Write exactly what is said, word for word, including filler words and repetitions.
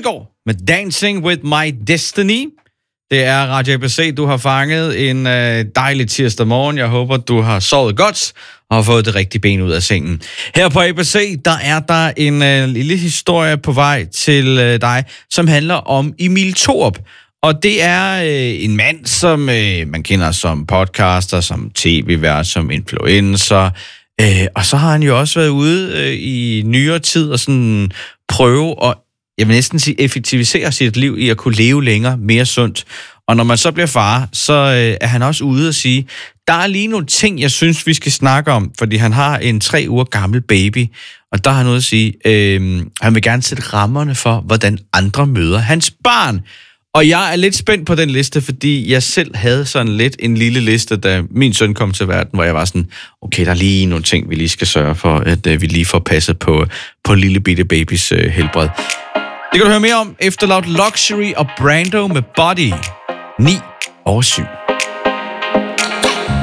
Elgård med Dancing with My Destiny. Det er Radio A B C, du har fanget en øh, dejlig tirsdag morgen. Jeg håber, du har sovet godt og har fået det rigtige ben ud af sengen. Her på A B C, der er der en øh, lille historie på vej til øh, dig, som handler om Emil Thorup. Og det er øh, en mand, som øh, man kender som podcaster, som tv-vært, som influencer. Øh, og så har han jo også været ude øh, i nyere tid og sådan prøve at, jeg vil næsten sige, effektivisere sit liv i at kunne leve længere, mere sundt. Og når man så bliver far, så øh, er han også ude og sige, der er lige nogle ting, jeg synes, vi skal snakke om, fordi han har en tre uger gammel baby, og der har han noget at sige, øh, han vil gerne sætte rammerne for, hvordan andre møder hans barn. Og jeg er lidt spændt på den liste, fordi jeg selv havde sådan lidt en lille liste, da min søn kom til verden, hvor jeg var sådan, okay, der er lige nogle ting, vi lige skal sørge for, at uh, vi lige får passet på, på lille bitte babys uh, helbred. Det kan du høre mere om efter Loud Luxury og Brando med Body ni over syv.